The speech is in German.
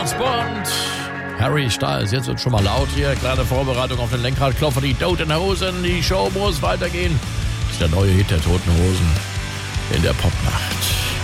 James Bond. Harry Styles, jetzt wird schon mal laut hier. Kleine Vorbereitung auf den Lenkradklopfer. Die Toten Hosen, die Show muss weitergehen. Das ist der neue Hit der Toten Hosen in der Popnacht.